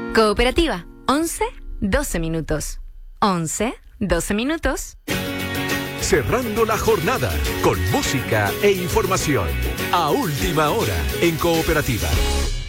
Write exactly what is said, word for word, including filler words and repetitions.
Cooperativa, once, doce minutos. once, doce minutos. Cerrando la jornada con música e información. A última hora en Cooperativa.